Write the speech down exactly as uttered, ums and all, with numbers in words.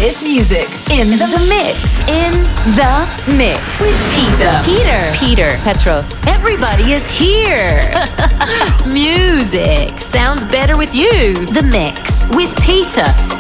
hottest music in the, the mix. In the mix with Peter. Peter. Peter. Petros. Everybody is here. Music sounds better with you. The mix with Peter